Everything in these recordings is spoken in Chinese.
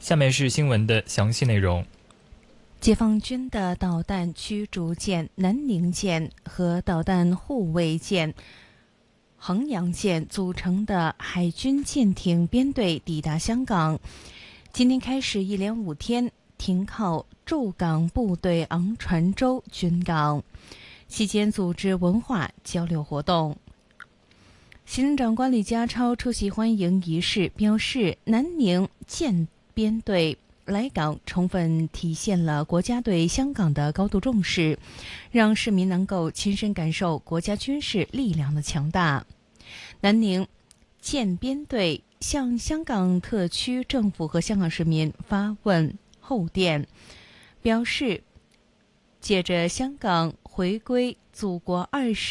下面是新闻的详细内容。 解放军的导弹驱逐舰南宁舰和导弹护卫舰衡阳舰组成的海军舰艇编队抵达香港，今天开始一连5天停靠驻港部队昂船洲军港，期间组织文化交流活动。行政长官李家超出席欢迎仪式，表示南宁舰编队来港充分体现了国家对香港的高度重视，让市民能够亲身感受国家军事力量的强大。南宁舰编队向香港特区政府和香港市民发问候电，表示借着香港回归祖国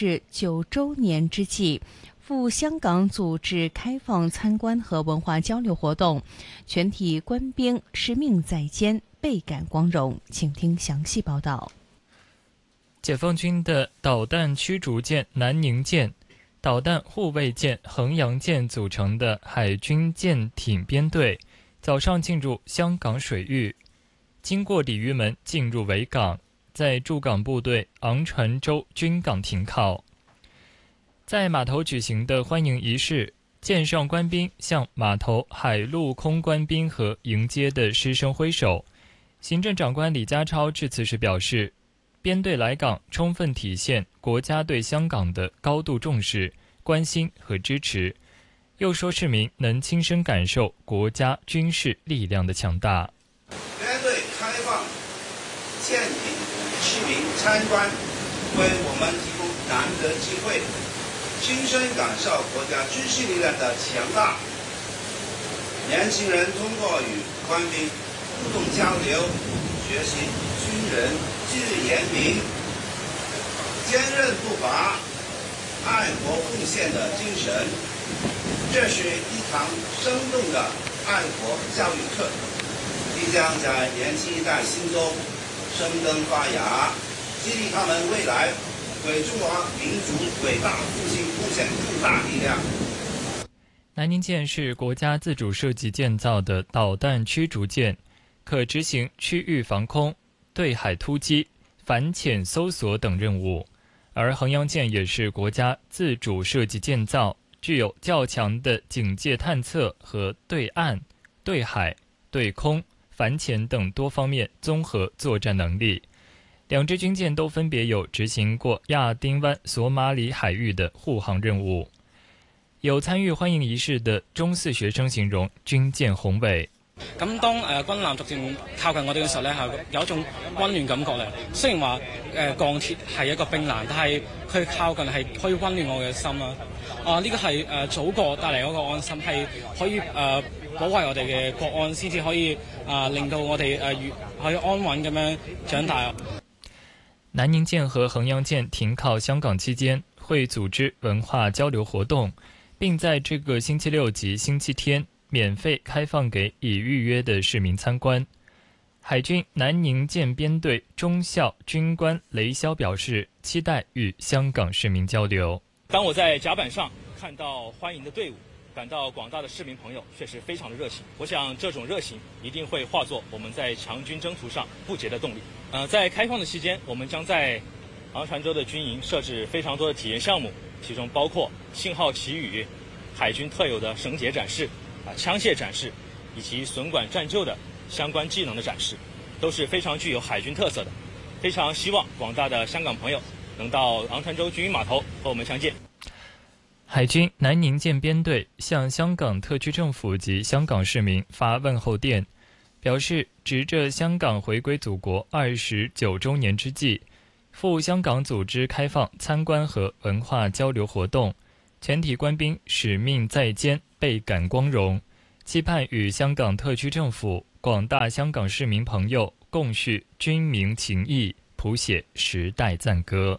29周年之际，赴香港组织开放参观和文化交流活动，全体官兵使命在肩，倍感光荣。请听详细报道。 解放军的导弹驱逐舰南宁舰、导弹护卫舰衡阳舰组成的海军舰艇编队早上进入香港水域，经过鲤鱼门进入维港，在驻港部队昂船洲军港停靠。在码头举行的欢迎仪式，舰上官兵向码头海陆空官兵和迎接的师生挥手。行政长官李家超致辞时表示，编队来港充分体现国家对香港的高度重视、关心和支持，又说市民能亲身感受国家军事力量的强大。 编队开放舰艇市民参观，为我们提供难得机会，亲身感受国家军事力量的强大。年轻人通过与官兵互动交流，学习军人纪律严明、坚韧不拔、爱国奉献的精神。这是一堂生动的爱国教育课，必将在年轻一代心中生根发芽，激励他们未来为中华民族伟大复兴贡献更大力量。 南宁舰是国家自主设计建造的导弹驱逐舰，可执行区域防空、对海突击、反潜搜索等任务。而衡阳舰也是国家自主设计建造，具有较强的警戒探测和对岸、对海、对空、反潜等多方面综合作战能力。两支军舰都分别有执行过亚丁湾索马里海域的护航任務。有參與歡迎儀式的中四學生形容軍艦宏偉。 咁當軍艦逐漸靠近我哋嘅時候咧，係有一種溫暖感覺咧。雖然話鋼鐵係一個冰冷，但係佢靠近係可以溫暖我嘅心啦。呢個係祖國帶嚟嗰個安心，係可以保衛我哋嘅國安，先至可以令到我哋可以安穩咁樣長大。 南宁舰和衡阳舰停靠香港期間，會組織文化交流活動，並在這個星期六及星期天免費開放給已預約的市民參觀。海軍南寧艦編隊中校軍官雷霄表示，期待與香港市民交流。 當我在甲板上看到歡迎的隊伍，感到廣大的市民朋友確實非常的熱情。我想這種熱情一定會化作我們在強軍征途上不竭的動力。在開放的期間，我們將在昂船洲的軍營設置非常多的體驗項目，其中包括信號旗語、海軍特有的繩結展示、槍械展示，以及損管戰救的相關技能的展示，都是非常具有海軍特色的。非常希望廣大的香港朋友能到昂船洲軍營碼頭和我們相見。 海軍南寧艦編隊向香港特區政府及香港市民發問候電，表示值着香港回歸祖國29周年之際，赴香港組織開放參觀和文化交流活動，全體官兵使命在肩，倍感光榮，期盼與香港特區政府、廣大香港市民朋友共續軍民情誼，譜寫時代讚歌。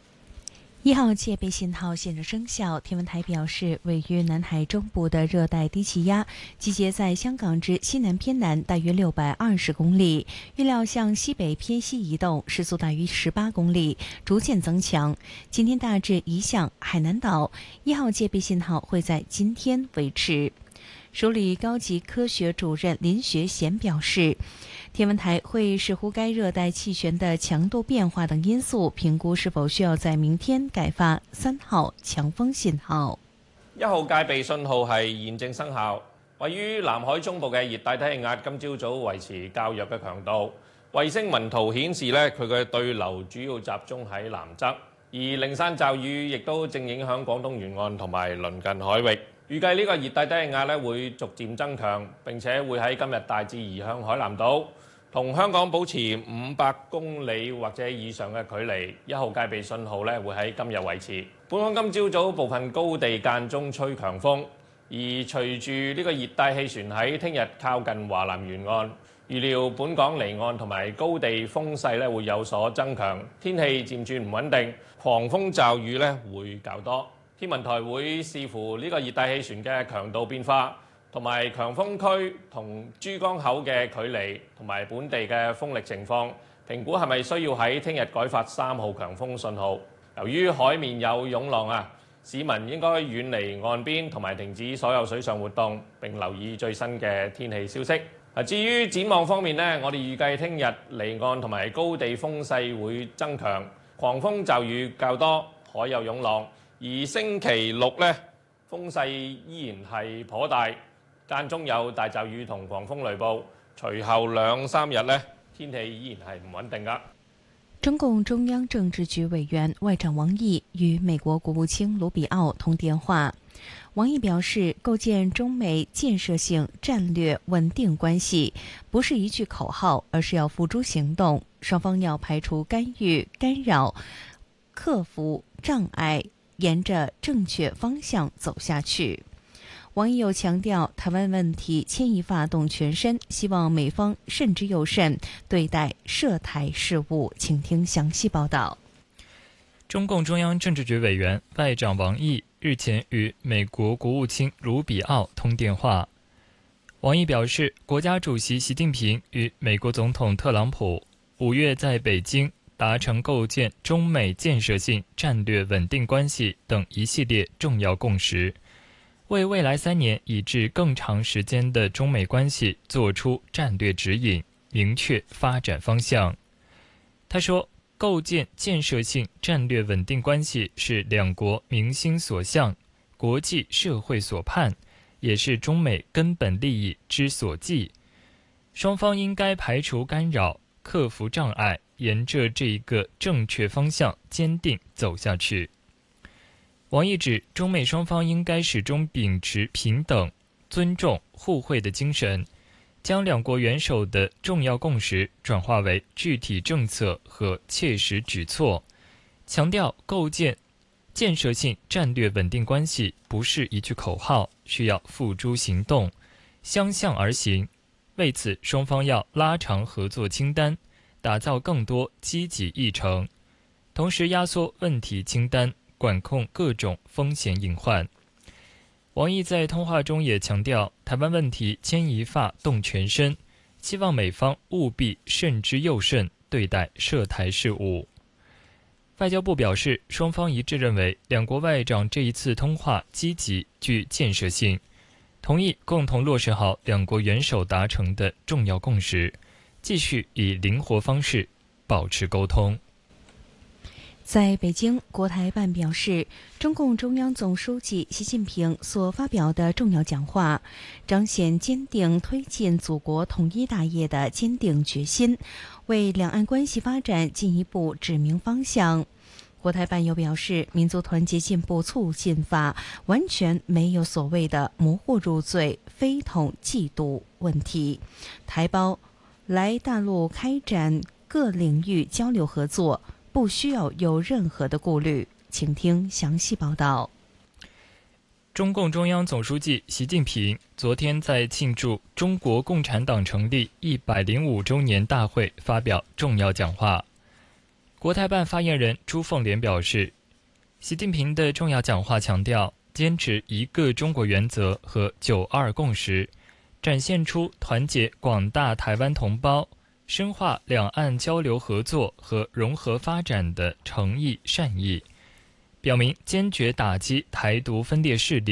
1號戒備信號現正生效。天文台表示，位於南海中部的熱帶低氣壓集結在香港之西南偏南大約620公里，預料向西北偏西移動，時速大約18公里，逐漸增強。今天大致移向海南島，1號戒備信號會在今天維持。 署理高级科学主任林学贤表示，天文台会视乎该热带气旋的强度变化等因素，评估是否需要在明天改发3號強風信號。 1號戒備信號係現正生效。位於南海中部嘅熱帶低氣壓今朝早維持較弱嘅強度。衛星雲圖顯示咧，佢嘅對流主要集中喺南側，而零散驟雨亦都正影響廣東沿岸同埋鄰近海域。預計呢個熱帶低氣壓咧會逐漸增強，並且會喺今日大致移向海南島，同香港保持500公里或者以上嘅距離。1號戒備信號咧會喺今日維持。本港今朝早部分高地間中吹強風，而隨住呢個熱帶氣旋喺聽日靠近華南沿岸，預料本港離岸同埋高地風勢咧會有所增強，天氣漸轉唔穩定，狂風驟雨咧會較多。天文台會視乎呢個熱帶氣旋嘅強度變化，同埋強風區同珠江口嘅距離，同埋本地嘅風力情況，評估係咪需要喺聽日改發3號強風信號。由於海面有湧浪市民應該遠離岸邊同埋停止所有水上活動，並留意最新嘅天氣消息。至於展望方面呢，我哋預計聽日離岸同埋高地風勢會增強，狂風驟雨較多，海有湧浪。而星期6呢，風勢依然係頗大，間中有大驟雨同狂風雷暴。隨後2、3日呢，天氣依然係唔穩定㗎。 中共中央政治局委員外長王毅與美國國務卿盧比奧通電話。王毅表示，構建中美建設性戰略穩定關係不是一句口號，而是要付諸行動。雙方要排除干預、干擾，克服障礙，沿着正確方向走下去。王毅又強調，台灣問題牽一髮動全身，希望美方慎之又慎對待涉台事務。請聽詳細報道。 中共中央政治局委員外長王毅日前與美國國務卿盧比奧通電話。王毅表示，國家主席習近平與美國總統特朗普5月在北京達成構建中美建設性戰略穩定關係等一系列重要共識，為未來3年以至更長時間的中美關係作出戰略指引，明確發展方向。他說，構建建設性戰略穩定關係是兩國民心所向，國際社會所盼，也是中美根本利益之所寄。雙方應該排除干擾，克服障礙，沿着這一個正確方向堅定走下去。王毅指，中美雙方應該始終秉持平等、尊重、互惠的精神，將兩國元首的重要共識轉化為具體政策和切實舉措，強調構建建設性戰略穩定關係不是一句口號，需要付諸行動，相向而行。為此，雙方要拉長合作清單，打造更多積極議程，同時壓縮問題清單，管控各種風險隱患。王毅在通話中也強調，台灣問題牽一髮動全身，希望美方務必慎之又慎對待涉台事務。外交部表示，雙方一致認為，兩國外長這一次通話積極具建設性，同意共同落實好兩國元首達成的重要共識，繼續以靈活方式保持溝通。 在北京，國台辦表示，中共中央總書記習近平所發表的重要講話，彰顯堅定推進祖國統一大業的堅定決心，為兩岸關係發展進一步指明方向。國台辦又表示，民族團結進步促進法完全沒有所謂的模糊入罪、非統嫉妒問題，台胞來大陸開展各領域交流合作，不需要有任何的顧慮。請聽詳細報道。 中共中央總書記習近平昨天在慶祝中國共產黨成立105周年大會發表重要講話。國台辦發言人朱鳳蓮表示，習近平的重要講話強調堅持一個中國原則和9·2共識，展現出團結廣大台灣同胞、深化兩岸交流合作和融合發展的誠意善意，表明堅決打擊台獨分裂勢力，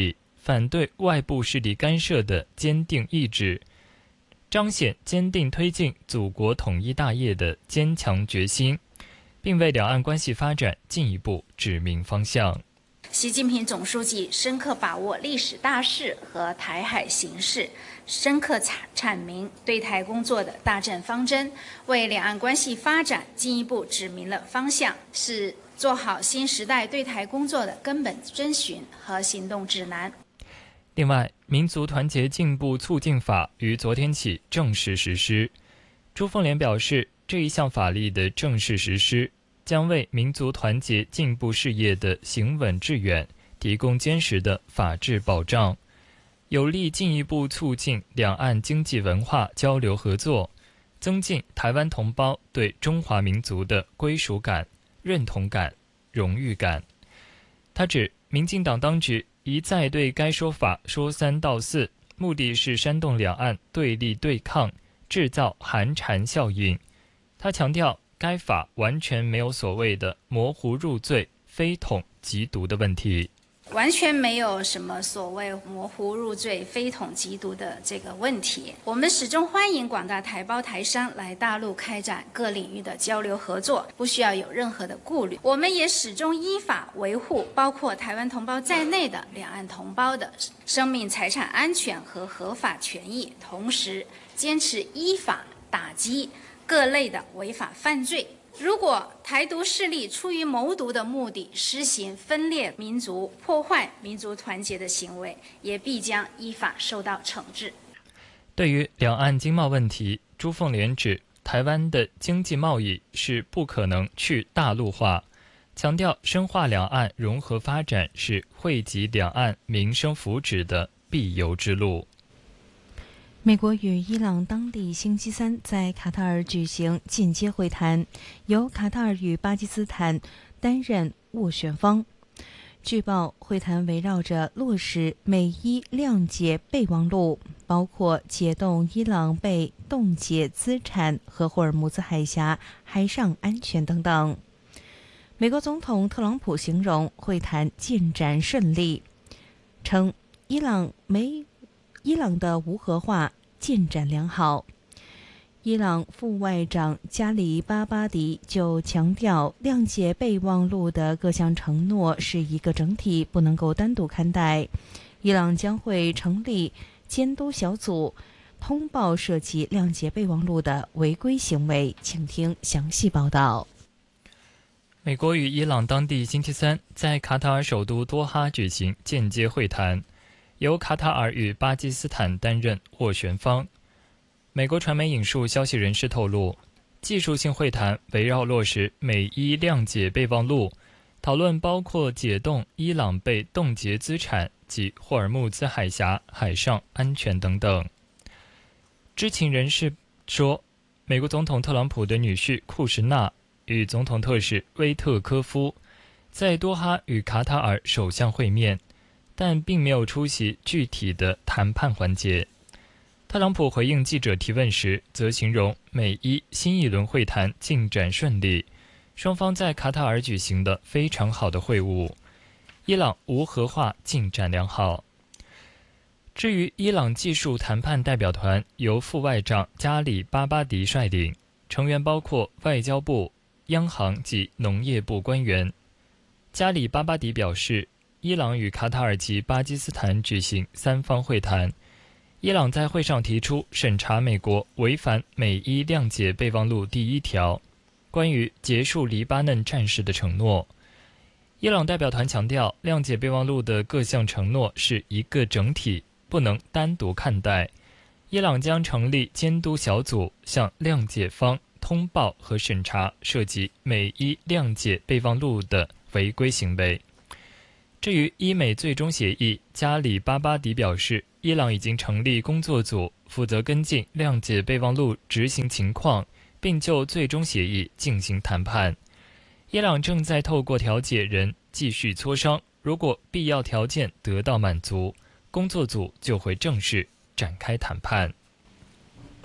反对外部势力干涉的坚定意志，彰显坚定推进祖国统一大业的坚强决心，并为两岸关系发展进一步指明方向。 习近平总书记深刻把握历史大势和台海形势，深刻阐明对台工作的大政方针，为两岸关系发展进一步指明了方向，是做好新时代对台工作的根本遵循和行动指南。 另外，民族团结进步促进法于昨天起正式实施。朱凤莲表示，这一项法律的正式实施将为民族团结进步事业的行稳致远提供坚实的法治保障，有力进一步促进两岸经济文化交流合作，增进台湾同胞对中华民族的归属感、认同感、荣誉感。他指，民进党当局一再对该说法说三道四，目的是煽动两岸对立对抗，制造寒蝉效应。他强调，该法完全没有所谓的模糊入罪、非统即独的问题， 完全没有什么所谓模糊入罪、非统即独的这个问题。我们始终欢迎广大台胞台商来大陆开展各领域的交流合作，不需要有任何的顾虑。我们也始终依法维护包括台湾同胞在内的两岸同胞的生命财产安全和合法权益，同时坚持依法打击各类的违法犯罪。如果台独势力出于谋独的目的实行分裂民族、破坏民族团结的行为，也必将依法受到惩治。 对于两岸经贸问题，朱凤莲指，台湾的经济贸易是不可能去大陆化，强调深化两岸融合发展是惠及两岸民生福祉的必由之路。 美国与伊朗当地星期三在卡塔尔举行间接会谈，由卡塔尔与巴基斯坦担任斡旋方。据报，会谈围绕着落实美伊谅解备忘录，包括解冻伊朗被冻结资产和霍尔木兹海峡海上安全等等。美国总统特朗普形容会谈进展顺利，称伊朗的无核化进展良好。伊朗副外长加里巴巴迪就强调，谅解备忘录的各项承诺是一个整体，不能够单独看待。伊朗将会成立监督小组，通报涉及谅解备忘录的违规行为。请听详细报道。 美国与伊朗当地星期三在卡塔尔首都多哈举行间接会谈，由卡塔尔与巴基斯坦担任斡旋方。美国传媒引述消息人士透露，技术性会谈围绕落实美伊谅解备忘录，讨论包括解冻伊朗被冻结资产及霍尔木兹海峡海上安全等等。知情人士说，美国总统特朗普的女婿库什纳与总统特使威特科夫在多哈与卡塔尔首相会面，但并没有出席具体的谈判环节。特朗普回应记者提问时，则形容美伊新一轮会谈进展顺利，双方在卡塔尔举行的非常好的会晤，伊朗无核化进展良好。至于伊朗技术谈判代表团，由副外长加里巴巴迪率领，成员包括外交部、央行及农业部官员。加里巴巴迪表示，伊朗与卡塔尔及巴基斯坦举行三方会谈，伊朗在会上提出审查美国违反美伊谅解备忘录第1条，关于结束黎巴嫩战事的承诺。伊朗代表团强调，谅解备忘录的各项承诺是一个整体，不能单独看待。伊朗将成立监督小组，向谅解方通报和审查涉及美伊谅解备忘录的违规行为。至于伊美最终协议，加里巴巴迪表示，伊朗已经成立工作组，负责跟进谅解备忘录执行情况，并就最终协议进行谈判。伊朗正在透过调解人继续磋商，如果必要条件得到满足，工作组就会正式展开谈判。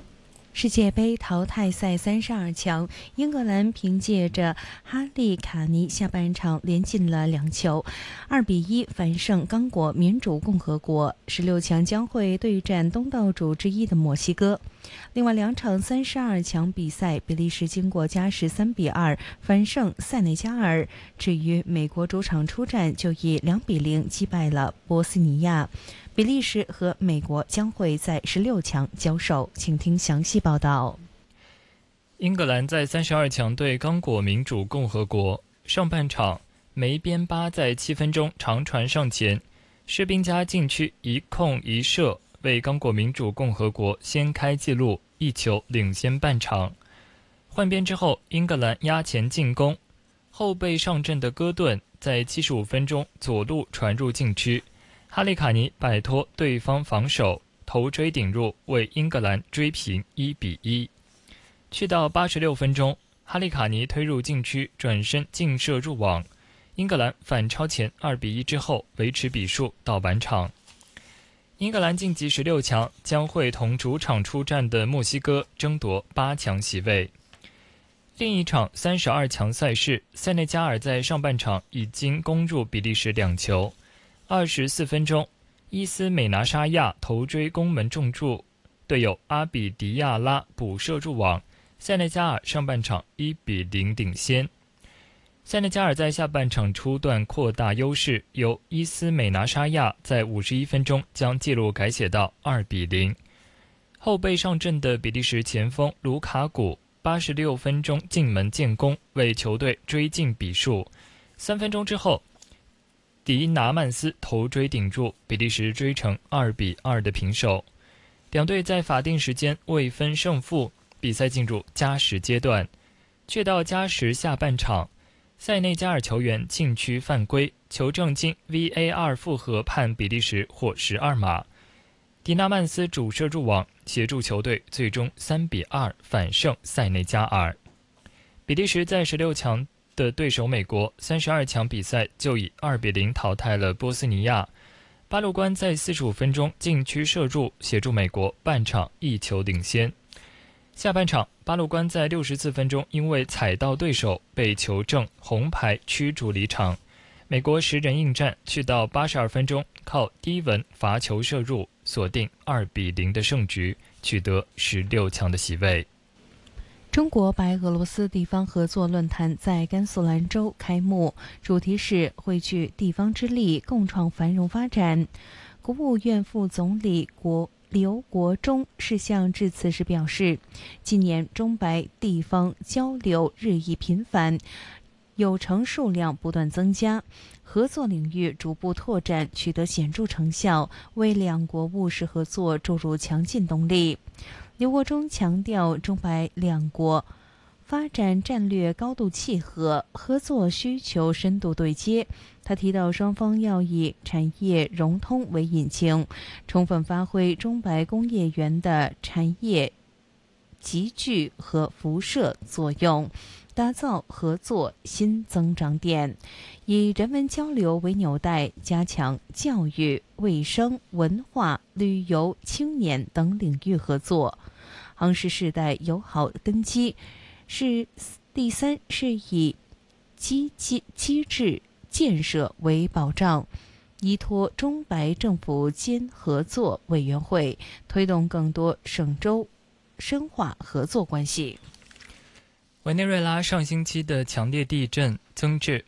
世界杯淘汰赛32强，英格兰凭借着哈利卡尼下半场连进了2球，2比1反胜刚果民主共和国。16强将会对战东道主之一的墨西哥。另外2场32强比赛，比利时经过加时3比2反胜塞内加尔。至于美国主场出战，就以2比0击败了波斯尼亚。比利时和美国将会在16强交手，请听详细报道。 英格兰在32强对刚果民主共和国，上半场梅边巴在7分钟长传上前，士兵家禁区一控一射，为刚果民主共和国先开纪录，1球领先半场。换边之后，英格兰压前进攻，后备上阵的戈顿在75分钟左路传入禁区，哈利卡尼摆脱对方防守，头锥顶入，为英格兰追平1比1。去到86分钟，哈利卡尼推入禁区，转身劲射入网，英格兰反超前2比1之后维持比数到完场。英格兰晋级16强，将会同主场出战的墨西哥争夺8强席位。另一场32强赛事，塞内加尔在上半场已经攻入比利时2球。24分钟，伊斯美拿沙亚头锥攻门中柱，队友阿比迪亚拉补射入网，塞内加尔上半场1比0领先。塞内加尔在下半场初段扩大优势，由伊斯美拿沙亚在51分钟将纪录改写到2比0。后备上阵的比利时前锋卢卡古86分钟进门建功，为球队追进比数。3分钟之后，迪拿曼斯头锥顶住，比利时追成2比2的平手。两队在法定时间未分胜负，比赛进入加时阶段。却到加时下半场，塞内加尔球员禁区犯规，球证经 VAR 复核判比利时获12码。迪纳曼斯主射入网，协助球队最终3比2反胜塞内加尔。比利时在16强的对手美国32强比赛就以2比0淘汰了波斯尼亚。巴鲁关在45分钟禁区射入，协助美国半场1球领先。下半场，巴鲁关在64分钟因为踩到对手被球证红牌驱逐离场。美国10人应战，去到82分钟靠迪文罚球射入，锁定2比0的胜局，取得16强的席位。 中国白俄罗斯地方合作论坛在甘肃兰州开幕，主题是汇聚地方之力，共创繁荣发展。国务院副总理刘国中是向致辞时表示，今年中白地方交流日益频繁，友城数量不断增加，合作领域逐步拓展，取得显著成效，为两国务实合作注入强劲动力。刘国中强调，中白两国发展战略高度契合，合作需求深度对接。他提到，双方要以产业融通为引擎，充分发挥中白工业园的产业集聚和辐射作用，打造合作新增长点，以人文交流为纽带，加强教育、卫生、文化、旅游、青年等领域合作，夯实世代友好根基。第三是以机制建设为保障，依托中白政府间合作委员会，推动更多省州深化合作关系。 委内瑞拉上星期的强烈地震增至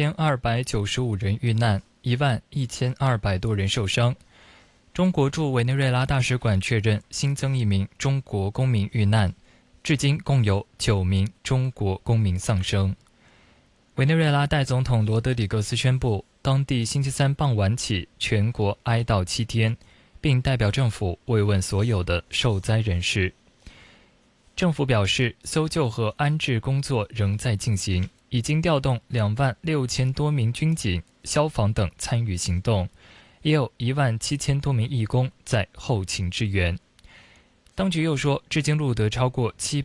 2295人遇难，11200多人受伤。中国驻委内瑞拉大使馆确认新增1名中国公民遇难，至今共有9名中国公民丧生。委内瑞拉代总统罗德里格斯宣布，当地星期三傍晚起全国哀悼7天，并代表政府慰问所有的受灾人士。政府表示，搜救和安置工作仍在进行，已经调动26000多名军警、消防等参与行动，也有17000多名义工在后勤支援。当局又说，至今录得超过700